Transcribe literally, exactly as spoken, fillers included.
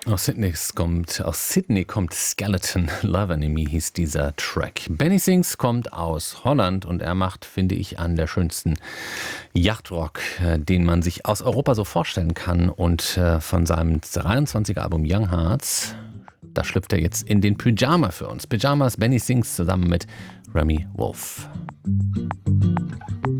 Aus Sydney kommt, aus Sydney kommt Skeleton, Love Enemy hieß dieser Track. Benny Sings kommt aus Holland und er macht, finde ich, an der schönsten Yachtrock, äh, den man sich aus Europa so vorstellen kann. Und äh, von seinem dreiundzwanziger Album Young Hearts, da schlüpft er jetzt in den Pyjama für uns. Pyjamas, Benny Sings zusammen mit Remy Wolf.